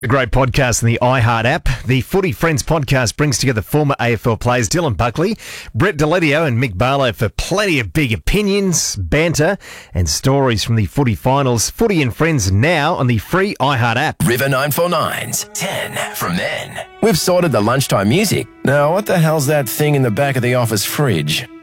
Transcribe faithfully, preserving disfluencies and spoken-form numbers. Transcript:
A great podcast in the iHeart app. The Footy Friends podcast brings together former A F L players Dylan Buckley, Brett Deledio and Mick Barlow for plenty of big opinions, banter and stories from the footy finals. Footy and Friends now on the free iHeart app. River nine four nine's ten from men. We've sorted the lunchtime music. Now, what the hell's that thing in the back of the office fridge?